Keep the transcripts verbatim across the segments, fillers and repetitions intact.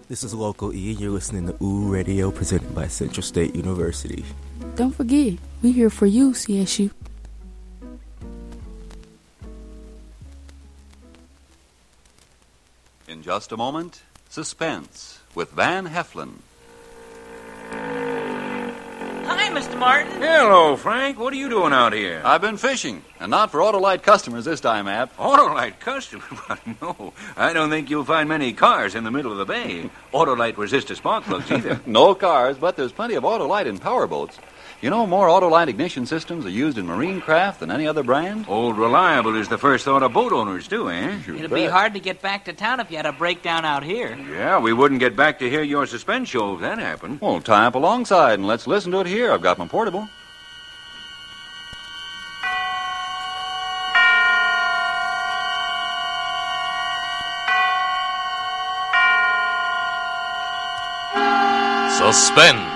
This is Local E, and you're listening to Ooh Radio, presented by Central State University. Don't forget, we're here for you, C S U. In just a moment, Suspense with Van Heflin. Hi, Mister Martin. Hello, Frank. What are you doing out here? I've been fishing, and not for Autolite customers this time, App. Autolite customer? No, I don't think you'll find many cars in the middle of the bay. Autolite resist spark plugs either. No cars, but there's plenty of Autolite in powerboats. You know, more Autolite ignition systems are used in marine craft than any other brand. Old Reliable is the first thought of boat owners, too, eh? You It'd bet. be hard to get back to town if you had a breakdown out here. Yeah, we wouldn't get back to hear your suspense show if that happened. Well, tie up alongside and let's listen to it here. I've got my portable. Suspense.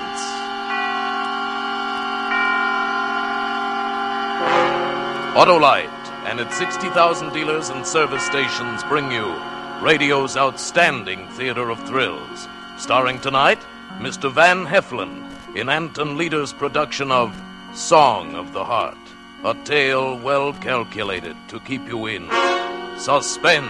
Autolite and its sixty thousand dealers and service stations bring you radio's outstanding theater of thrills. Starring tonight, Mister Van Heflin in Anton Leader's production of Song of the Heart, a tale well calculated to keep you in suspense.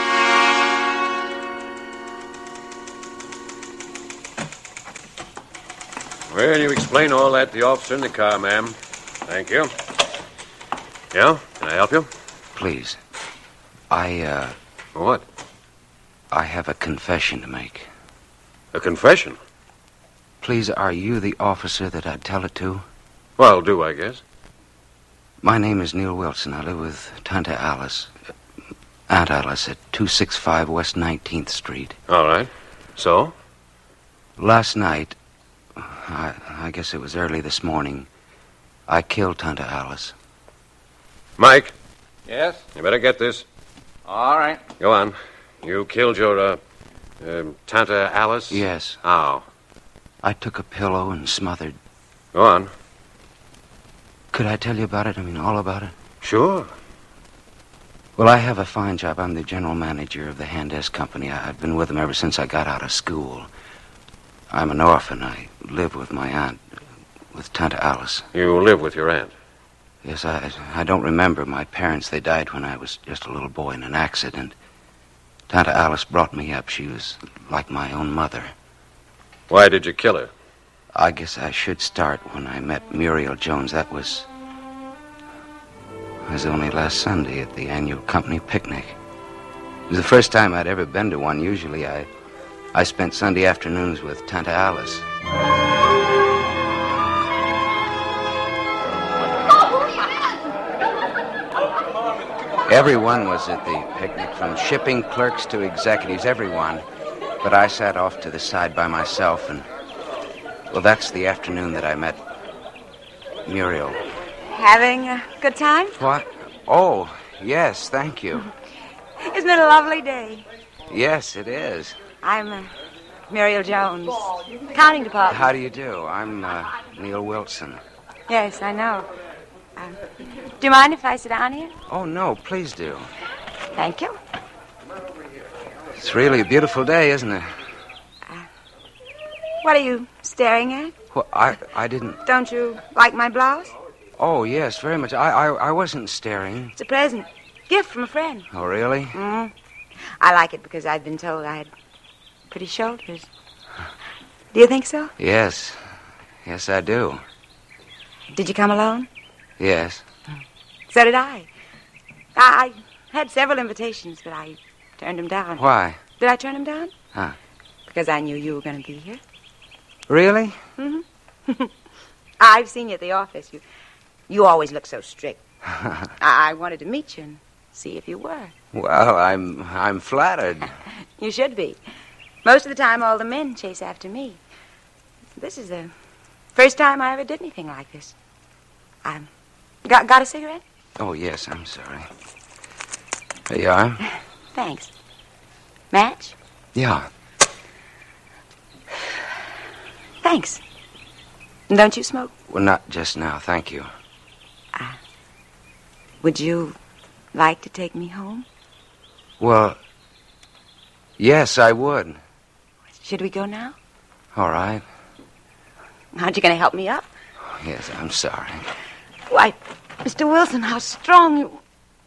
Well, you explain all that to the officer in the car, ma'am. Thank you. Yeah? Can I help you? Please. I, uh... What? I have a confession to make. A confession? Please, are you the officer that I'd tell it to? Well, do, I guess. My name is Neil Wilson. I live with Tante Alice. Aunt Alice at two sixty-five West nineteenth Street. All right. So? Last night, I, I guess it was early this morning, I killed Tante Alice. Mike, Yes? you better get this. All right. Go on. You killed your, uh, uh Tante Alice? Yes. How? I took a pillow and smothered. Go on. Could I tell you about it? I mean, all about it? Sure. Well, I have a fine job. I'm the general manager of the Handes Company. I, I've been with them ever since I got out of school. I'm an orphan. I live with my aunt, with Tante Alice. You live with your aunt? Yes, I, I don't remember my parents. They died when I was just a little boy in an accident. Tante Alice brought me up. She was like my own mother. Why did you kill her? I guess I should start when I met Muriel Jones. That was... was only last Sunday at the annual company picnic. It was the first time I'd ever been to one. Usually I, I spent Sunday afternoons with Tante Alice. Everyone was at the picnic, from shipping clerks to executives, everyone. But I sat off to the side by myself, and, well, that's the afternoon that I met Muriel. Having a good time? What? Oh, yes, thank you. Isn't it a lovely day? Yes, it is. I'm uh, Muriel Jones, accounting department. How do you do? I'm uh, Neil Wilson. Yes, I know. Uh, do you mind if I sit down here? Oh, no, please do. Thank you. It's really a beautiful day, isn't it? Uh, what are you staring at? Well, I, I didn't... Don't you like my blouse? Oh, yes, very much. I, I, I wasn't staring. It's a present. Gift from a friend. Oh, really? Mm-hmm. I like it because I've been told I had pretty shoulders. Do you think so? Yes. Yes, I do. Did you come alone? Yes. So did I. I, I had several invitations, but I turned them down. Why? Did I turn them down? Huh. Because I knew you were going to be here. Really? Mm-hmm. I've seen you at the office. You, you always look so strict. I, I wanted to meet you and see if you were. Well, I'm I'm flattered. You should be. Most of the time, all the men chase after me. This is the first time I ever did anything like this. I got got a cigarette? Oh, yes, I'm sorry. There you are. Thanks. Match? Yeah. Thanks. And don't you smoke? Well, not just now, thank you. Uh, would you like to take me home? Well, yes, I would. It's Should we go now? All right. Aren't you going to help me up? Yes, I'm sorry. Why, Mister Wilson, how strong you...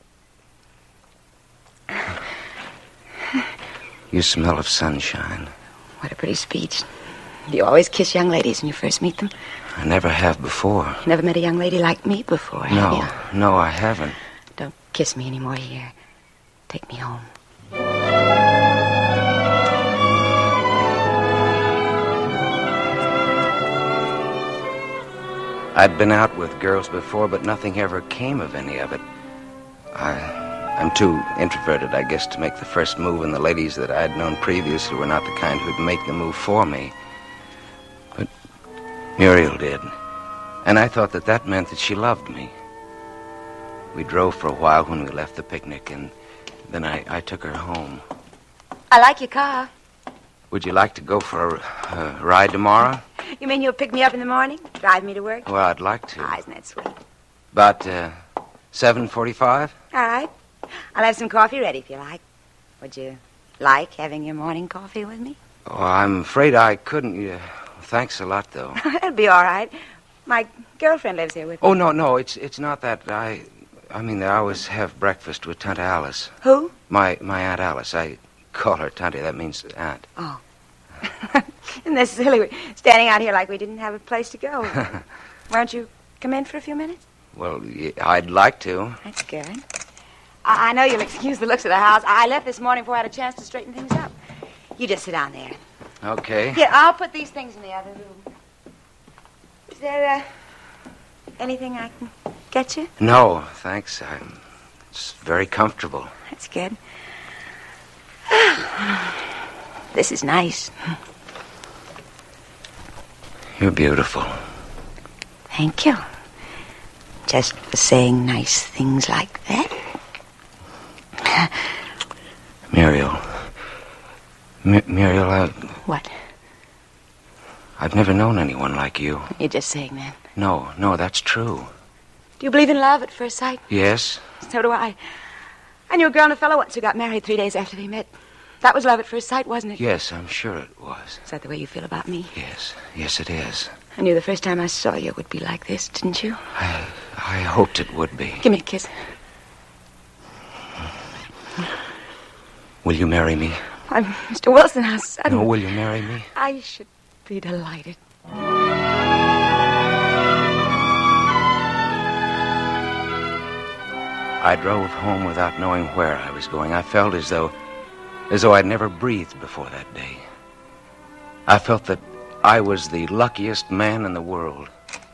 You smell of sunshine. What a pretty speech. Do you always kiss young ladies when you first meet them? I never have before. You never met a young lady like me before, No, have you? no, I haven't. Don't kiss me anymore here. Take me home. I'd been out with girls before, but nothing ever came of any of it. I, I'm too introverted, I guess, to make the first move, and the ladies that I'd known previously were not the kind who'd make the move for me. But Muriel did, and I thought that that meant that she loved me. We drove for a while when we left the picnic, and then I, I took her home. I like your car. Would you like to go for a, a ride tomorrow? You mean you'll pick me up in the morning? Drive me to work? Well, I'd like to. Ah, isn't that sweet? About uh, seven forty-five? All right. I'll have some coffee ready if you like. Would you like having your morning coffee with me? Oh, I'm afraid I couldn't. Yeah. Thanks a lot, though. That'll be all right. My girlfriend lives here with me. Oh, no, no, it's it's not that. I I mean, I always have breakfast with Tante Alice. Who? My my Aunt Alice. I call her Tante. That means aunt. Oh. Isn't this silly? We're standing out here like we didn't have a place to go. Why don't you come in for a few minutes? Well, y- I'd like to. That's good. I, I know you'll excuse the looks of the house. I left this morning before I had a chance to straighten things up. You just sit down there. Okay. Here, I'll put these things in the other room. Is there uh, anything I can get you? No, thanks. I'm. It's very comfortable. That's good. This is nice. You're beautiful. Thank you. Just for saying nice things like that. Muriel. M- Muriel, I... What? I've never known anyone like you. You're just saying that. No, no, that's true. Do you believe in love at first sight? Yes? So do I. I knew a girl and a fellow once who got married three days after they met. That was love at first sight, wasn't it? Yes, I'm sure it was. Is that the way you feel about me? Yes, yes, it is. I knew the first time I saw you it would be like this, didn't you? I, I hoped it would be. Give me a kiss. Will you marry me? I'm Mister Wilson. How sudden. No, will you marry me? I should be delighted. I drove home without knowing where I was going. I felt as though, as though I'd never breathed before that day. I felt that I was the luckiest man in the world.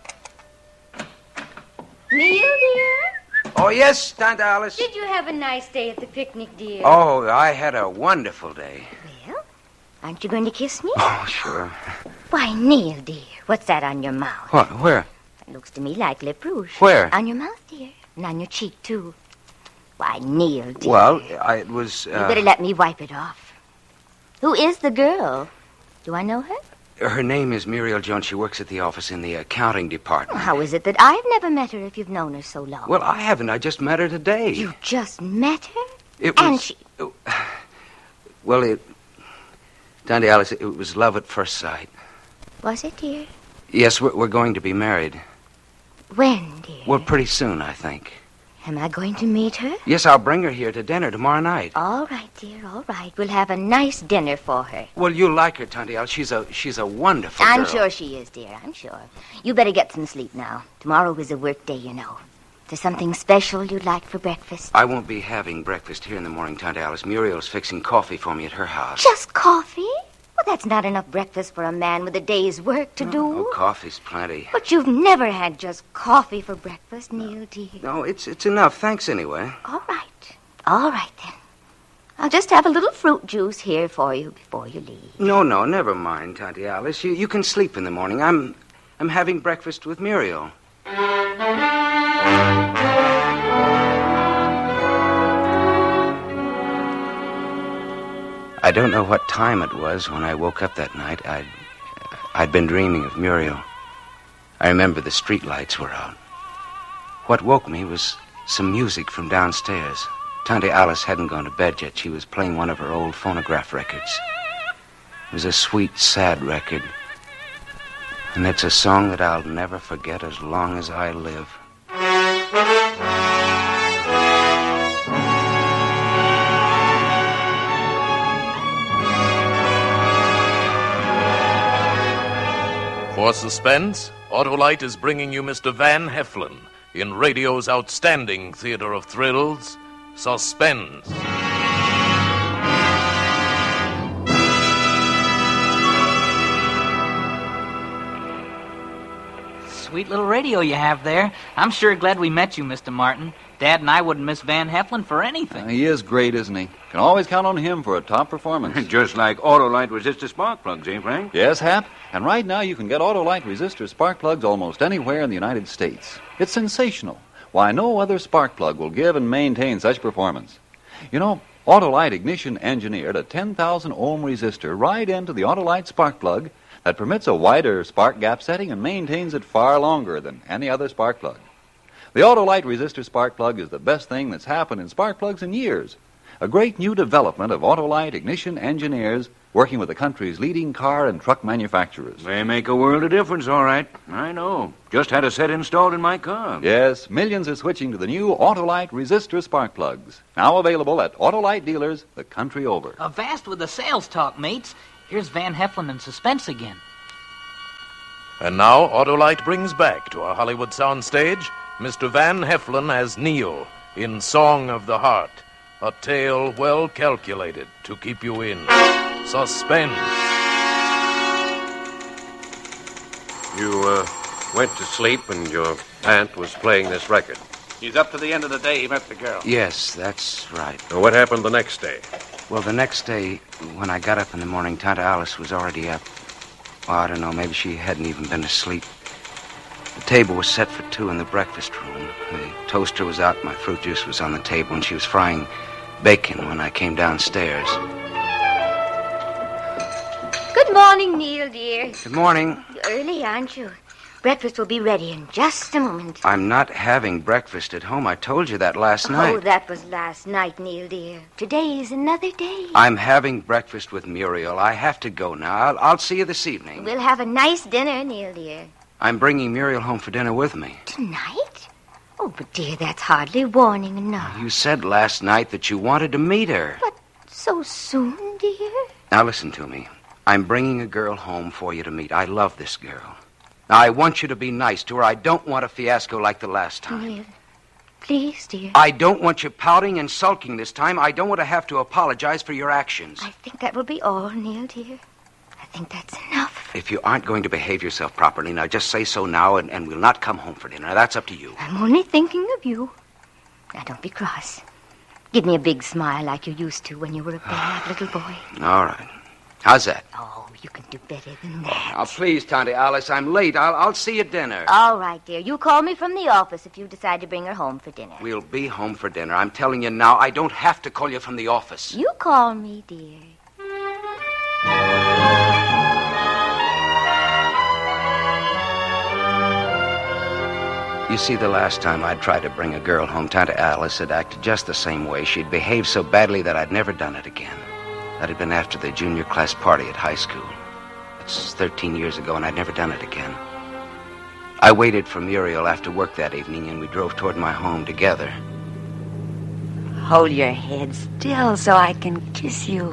Neil, dear? Oh, yes, Tante Alice. Did you have a nice day at the picnic, dear? Oh, I had a wonderful day. Well, aren't you going to kiss me? Oh, sure. Why, Neil, dear, what's that on your mouth? What? Where? It looks to me like lip rouge. Where? On your mouth, dear, and on your cheek, too. Why, Neil, dear. Well, I, it was... Uh... You better let me wipe it off. Who is the girl? Do I know her? Her name is Muriel Jones. She works at the office in the accounting department. How is it that I've never met her if you've known her so long? Well, I haven't. I just met her today. You just met her? It was... And she... Well, it... Tante Alice, it was love at first sight. Was it, dear? Yes, we're, we're going to be married. When, dear? Well, pretty soon, I think. Am I going to meet her? Yes, I'll bring her here to dinner tomorrow night. All right, dear, all right. We'll have a nice dinner for her. Well, you'll like her, Tante Alice. She's a she's a wonderful I'm girl. sure she is, dear. I'm sure. You better get some sleep now. Tomorrow is a work day, you know. There's something special you'd like for breakfast? I won't be having breakfast here in the morning, Tante Alice. Muriel's fixing coffee for me at her house. Just coffee? Well, that's not enough breakfast for a man with a day's work to do. Oh, coffee's plenty. But you've never had just coffee for breakfast, Neil, dear. No, it's it's enough. Thanks anyway. All right. All right, then. I'll just have a little fruit juice here for you before you leave. No, no, never mind, Tante Alice. You you can sleep in the morning. I'm I'm having breakfast with Muriel. I don't know what time it was when I woke up that night. I'd, I'd been dreaming of Muriel. I remember the street lights were out. What woke me was some music from downstairs. Tante Alice hadn't gone to bed yet. She was playing one of her old phonograph records. It was a sweet, sad record. And it's a song that I'll never forget as long as I live. For suspense, Autolite is bringing you Mister Van Heflin in radio's outstanding theater of thrills, Suspense. Sweet little radio you have there. I'm sure glad we met you, Mister Martin. Dad and I wouldn't miss Van Heflin for anything. Uh, he is great, isn't he? Can always count on him for a top performance. Just like Autolite resistor spark plugs, eh, Frank? Yes, Hap. And right now you can get Autolite resistor spark plugs almost anywhere in the United States. It's sensational. Why, no other spark plug will give and maintain such performance. You know, Autolite Ignition engineered a ten thousand ohm resistor right into the Autolite spark plug that permits a wider spark gap setting and maintains it far longer than any other spark plug. The Autolite resistor spark plug is the best thing that's happened in spark plugs in years. A great new development of Autolite Ignition engineers working with the country's leading car and truck manufacturers. They make a world of difference, all right. I know. Just had a set installed in my car. Yes, millions are switching to the new Autolite resistor spark plugs. Now available at Autolite dealers the country over. Avast with the sales talk, mates. Here's Van Heflin in suspense again. And now Autolite brings back to our Hollywood soundstage Mister Van Heflin as Neil in Song of the Heart, a tale well calculated to keep you in suspense. You, uh, went to sleep and your aunt was playing this record. He's up to the end of the day he met the girl. Yes, that's right. Now, what happened the next day? Well, the next day, when I got up in the morning, Tante Alice was already up. Oh, I don't know, maybe she hadn't even been asleep. The table was set for two in the breakfast room. The toaster was out, my fruit juice was on the table, and she was frying bacon when I came downstairs. Good morning, Neil, dear. Good morning. Early, aren't you? Breakfast will be ready in just a moment. I'm not having breakfast at home. I told you that last night. Oh, that was last night, Neil, dear. Today is another day. I'm having breakfast with Muriel. I have to go now. I'll, I'll see you this evening. We'll have a nice dinner, Neil, dear. I'm bringing Muriel home for dinner with me. Tonight? Oh, but dear, that's hardly warning enough. You said last night that you wanted to meet her. But so soon, dear? Now listen to me. I'm bringing a girl home for you to meet. I love this girl. Now, I want you to be nice to her. I don't want a fiasco like the last time. Neil, please, dear. I don't want you pouting and sulking this time. I don't want to have to apologize for your actions. I think that will be all, Neil, dear. I think that's enough. If you aren't going to behave yourself properly, now just say so now, and, and we'll not come home for dinner. Now, that's up to you. I'm only thinking of you. Now, don't be cross. Give me a big smile like you used to when you were a bad little boy. All right. How's that? Oh, you can do better than that. Now, please, Tante Alice, I'm late. I'll, I'll see you at dinner. All right, dear. You call me from the office if you decide to bring her home for dinner. We'll be home for dinner. I'm telling you now, I don't have to call you from the office. You call me, dear. You see, the last time I'd tried to bring a girl home, Tante Alice had acted just the same way. She'd behaved so badly that I'd never done it again. That had been after the junior class party at high school. It's thirteen years ago, and I'd never done it again. I waited for Muriel after work that evening, and we drove toward my home together. Hold your head still so I can kiss you.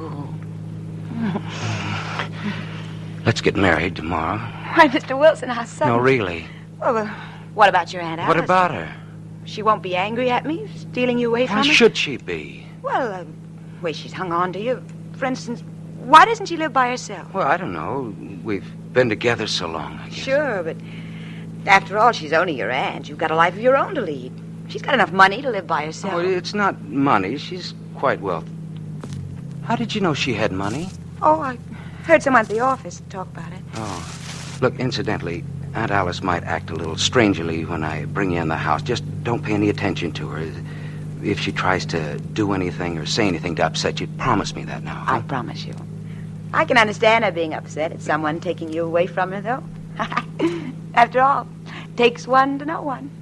Let's get married tomorrow. Why, Mister Wilson, how sudden. No, really. Well, uh, what about your Aunt Alice? What about her? She won't be angry at me, stealing you away from Why her? should she be? Well, uh, the way she's hung on to you. For instance, why doesn't she live by herself? Well, I don't know. We've been together so long, I guess. Sure, but after all, she's only your aunt. You've got a life of your own to lead. She's got enough money to live by herself. Oh, it's not money. She's quite wealthy. How did you know she had money? Oh, I heard someone at the office talk about it. Oh. Look, incidentally, Aunt Alice might act a little strangely when I bring you in the house. Just don't pay any attention to her. If she tries to do anything or say anything to upset you, promise me that now. Huh? I promise you. I can understand her being upset at someone taking you away from her, though. After all, it takes one to know one.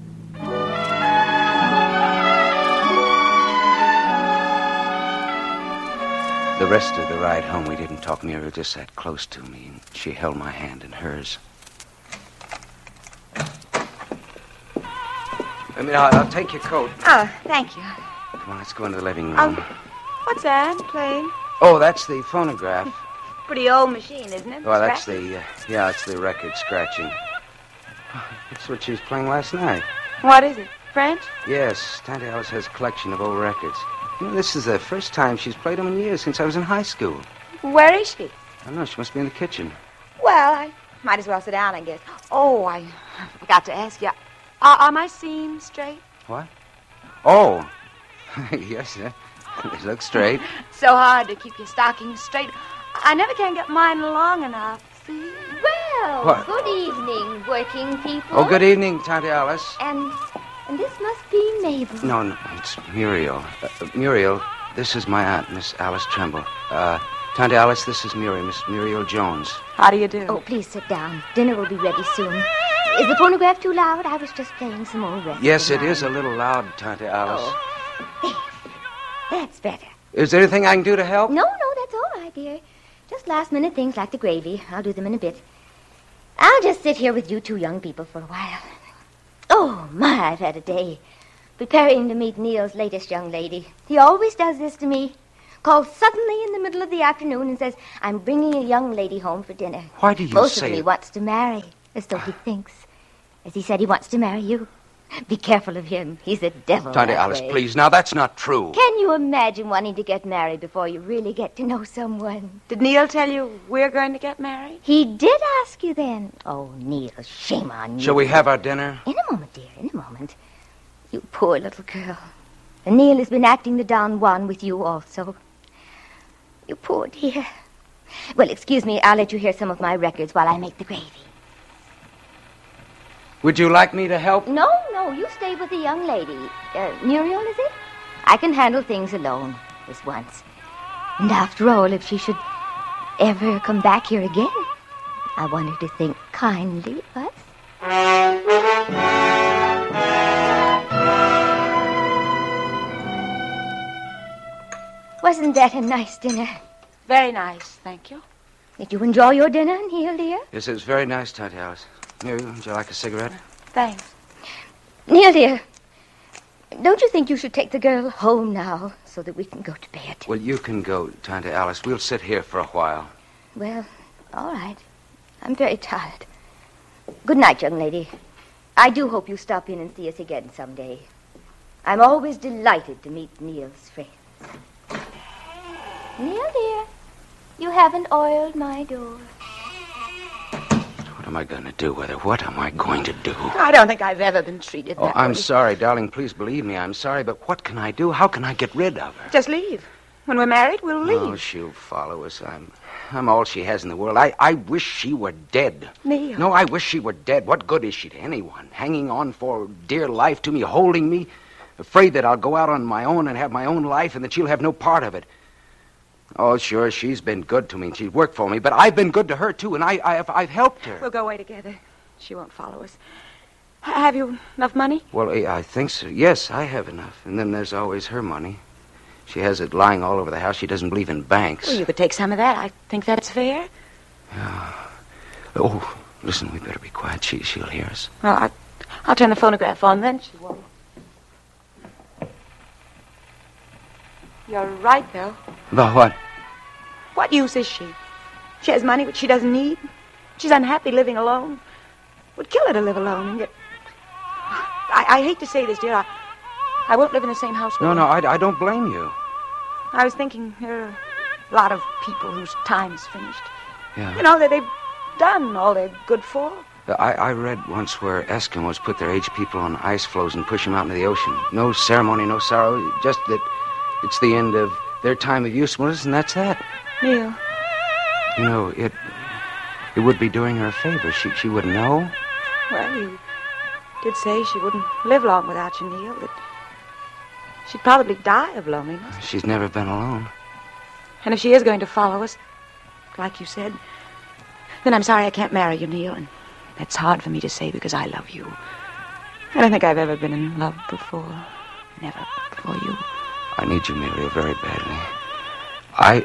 The rest of the ride home, we didn't talk. Muriel just sat close to me, and she held my hand in hers. I mean, I'll, I'll take your coat. Oh, thank you. Come on, let's go into the living room. Um, what's that playing? Oh, that's the phonograph. Pretty old machine, isn't it? Well, that's Scratchy? the, uh, yeah, it's the record scratching. That's what she was playing last night. What is it? French? Yes, Tante Alice has a collection of old records. You know, this is the first time she's played them in years, since I was in high school. Where is she? I don't know, she must be in the kitchen. Well, I might as well sit down, I guess. Oh, I forgot to ask you. Are, are my seams straight? What? Oh, yes, uh, they look straight. So hard to keep your stockings straight. I never can get mine long enough. See? Well, What? good evening, working people. Oh, good evening, Tante Alice. And and this must be Mabel. No, no, it's Muriel. Uh, uh, Muriel, this is my aunt, Miss Alice Tremble. Uh, Tante Alice, this is Muriel, Miss Muriel Jones. How do you do? Oh, please sit down. Dinner will be ready soon. Is the phonograph too loud? I was just playing some old records. Yes, of it is a mine. little loud, Tante Alice. Oh. There. That's better. Is there anything I can do to help? No, no, that's all right, dear. Just last-minute things like the gravy. I'll do them in a bit. I'll just sit here with you two young people for a while. Oh, my, I've had a day. Preparing to meet Neil's latest young lady. He always does this to me. Calls suddenly in the middle of the afternoon and says, I'm bringing a young lady home for dinner. Why do you Most say of them he it? wants to marry, as though he thinks. As he said he wants to marry you. Be careful of him. He's a devil. Tante that Alice, way. please. Now, that's not true. Can you imagine wanting to get married before you really get to know someone? Did Neil tell you we're going to get married? He did ask you then. Oh, Neil, shame on you. Shall we have our dinner? In a moment, dear, in a moment. You poor little girl. And Neil has been acting the Don Juan with you also. You poor dear. Well, excuse me, I'll let you hear some of my records while I make the gravy. Would you like me to help? No, no, you stay with the young lady. Uh, Muriel, is it? I can handle things alone, this once. And after all, if she should ever come back here again, I want her to think kindly of us. Wasn't that a nice dinner? Very nice, thank you. Did you enjoy your dinner, Neil, dear? Yes, it was very nice, Tante Alice. Muriel, would you like a cigarette? Thanks. Neil, dear, don't you think you should take the girl home now so that we can go to bed? Well, you can go, Tante Alice. We'll sit here for a while. Well, all right. I'm very tired. Good night, young lady. I do hope you stop in and see us again someday. I'm always delighted to meet Neil's friends. Neil, dear, you haven't oiled my door. What am I going to do with her? What am I going to do? I don't think I've ever been treated Oh, that I'm way. sorry, darling. Please believe me. I'm sorry, but what can I do? How can I get rid of her? Just leave. When we're married, we'll leave. Oh, she'll follow us. I'm, I'm all she has in the world. I, I wish she were dead. Neil. No, I wish she were dead. What good is she to anyone? Hanging on for dear life to me, holding me, afraid that I'll go out on my own and have my own life and that she'll have no part of it. Oh, sure, she's been good to me and she's worked for me, but I've been good to her, too, and I, I've, I've helped her. We'll go away together. She won't follow us. H- have you enough money? Well, I I think so. Yes, I have enough. And then there's always her money. She has it lying all over the house. She doesn't believe in banks. Well, you could take some of that. I think that's fair. Yeah. Oh, listen, we better be quiet. She, she'll hear us. Well, I, I'll turn the phonograph on, then she won't. You're right, though. About what? What use is she? She has money which she doesn't need. She's unhappy living alone. Would kill her to live alone, and yet... I, I hate to say this, dear. I, I won't live in the same house with No, her. no, I, I don't blame you. I was thinking there are a lot of people whose time's finished. Yeah. You know, that they've done all they're good for. I, I read once where Eskimos put their aged people on ice floes and push them out into the ocean. No ceremony, no sorrow, just that it's the end of their time of usefulness, and that's that. Neil. You know, it it would be doing her a favor. She she wouldn't know. Well, you did say she wouldn't live long without you, Neil. That she'd probably die of loneliness. She's never been alone. And if she is going to follow us, like you said, then I'm sorry I can't marry you, Neil. And that's hard for me to say because I love you. I don't think I've ever been in love before. Never before you. I need you, Muriel, very badly. I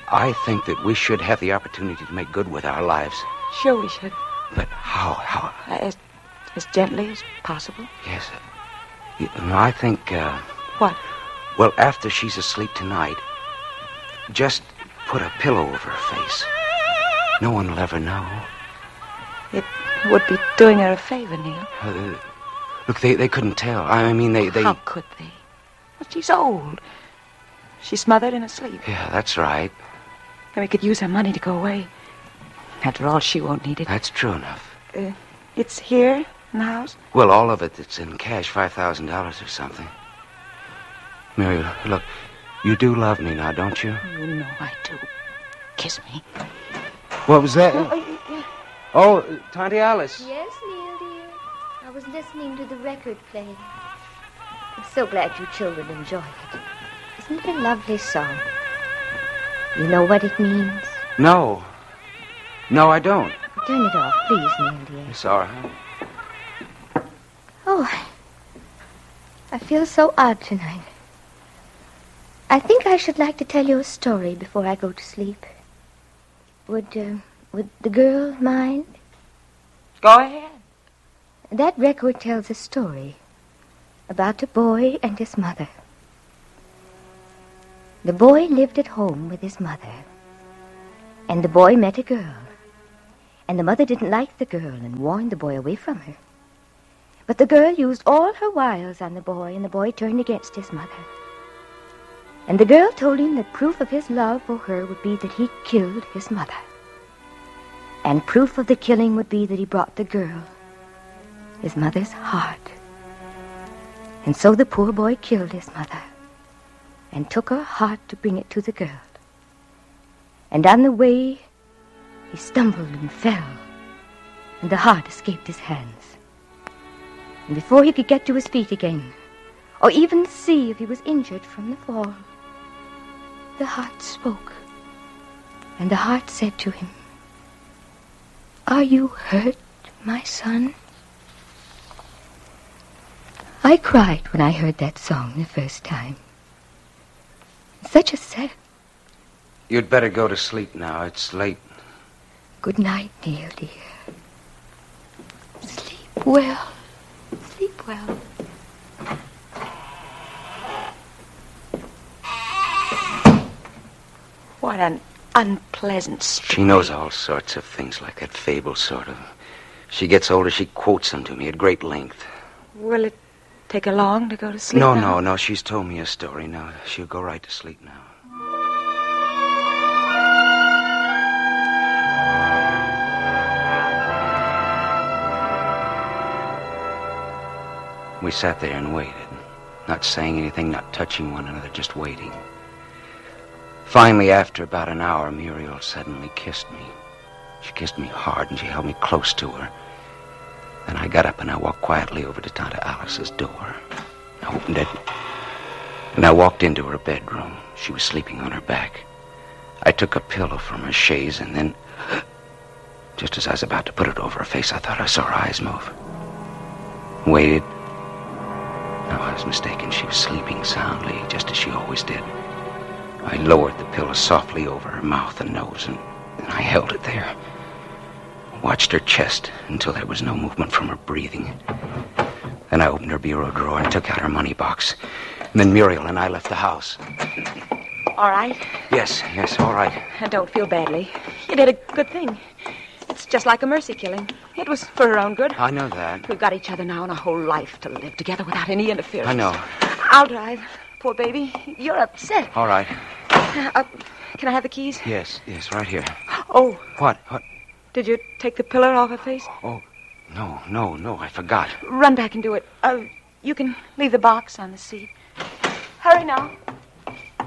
I think that we should have the opportunity to make good with our lives. Sure we should. But how? How? As, as gently as possible. Yes. You know, I think, uh... What? Well, after she's asleep tonight, just put a pillow over her face. No one will ever know. It would be doing her a favor, Neil. Uh, look, they, they couldn't tell. I mean, they, they... How could they? Well, she's old. She's smothered in her sleep. Yeah, that's right. And we could use her money to go away. After all, she won't need it. That's true enough. Uh, it's here in the house? Well, all of it that's in cash, five thousand dollars or something. Muriel, look, you do love me now, don't you? You know I do. Kiss me. What was that? Oh, Tante Alice. Yes, Neil, dear. I was listening to the record playing. I'm so glad you children enjoy it. Isn't it a lovely song? You know what it means? No. No, I don't. Turn it off, please, Neil, dear. It's all right. Oh, I, I feel so odd tonight. I think I should like to tell you a story before I go to sleep. Would, uh, would the girl mind? Go ahead. That record tells a story about a boy and his mother. The boy lived at home with his mother. And the boy met a girl. And the mother didn't like the girl and warned the boy away from her. But the girl used all her wiles on the boy, and the boy turned against his mother. And the girl told him that proof of his love for her would be that he killed his mother. And proof of the killing would be that he brought the girl his mother's heart. And so the poor boy killed his mother and took her heart to bring it to the girl. And on the way, he stumbled and fell, and the heart escaped his hands. And before he could get to his feet again, or even see if he was injured from the fall, the heart spoke. And the heart said to him, "Are you hurt, my son?" I cried when I heard that song the first time. Such a sad... You'd better go to sleep now. It's late. Good night, Neil, dear. Sleep well. Sleep well. What an unpleasant story. She knows all sorts of things like that fable, sort of. She gets older, she quotes them to me at great length. Will it take her long to go to sleep No, now? no, no. She's told me a story now. She'll go right to sleep now. We sat there and waited, not saying anything, not touching one another, just waiting. Finally, after about an hour, Muriel suddenly kissed me. She kissed me hard, and she held me close to her. Then I got up and I walked quietly over to Tante Alice's door. I opened it, and I walked into her bedroom. She was sleeping on her back. I took a pillow from her chaise, and then, just as I was about to put it over her face, I thought I saw her eyes move. Waited. No, I was mistaken. She was sleeping soundly, just as she always did. I lowered the pillow softly over her mouth and nose, and, and I held it there. Watched her chest until there was no movement from her breathing. Then I opened her bureau drawer and took out her money box. And then Muriel and I left the house. All right. Yes, yes, all right. And don't feel badly. You did a good thing. It's just like a mercy killing. It was for her own good. I know that. We've got each other now and a whole life to live together without any interference. I know. I'll drive. Poor baby. You're upset. All right. Uh, can I have the keys? Yes, yes, right here. Oh. What? What? Did you take the pillow off her face? Oh, no, no, no, I forgot. Run back and do it. Uh, you can leave the box on the seat. Hurry now.